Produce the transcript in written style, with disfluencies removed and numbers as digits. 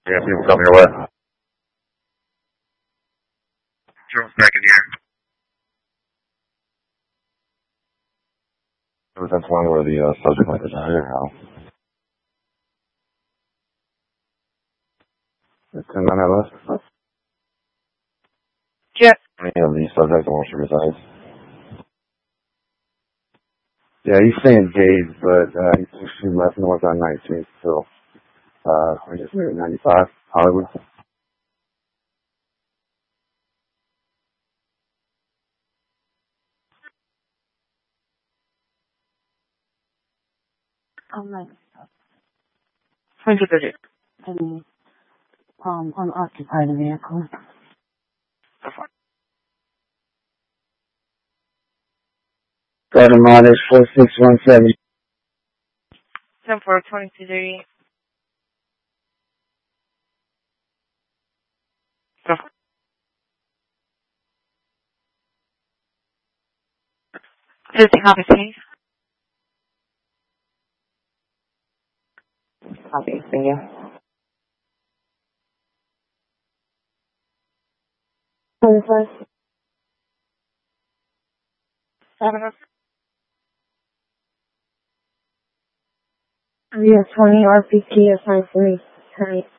Yeah, people coming your way. Joe's back in here. That's one where the subject line is out here now. It's in on that list. Yeah. Any of the subject on which he resides. Yeah, he's staying days, but he left north on 19th, so I guess we're at 95, Hollywood. I'm like, 130. And, unoccupy the vehicle. Garden Motors 4617. 10-4-22-30. Just copy, please. Copy, thank you. 25. 7. We have 20 RPT assigned for me tonight.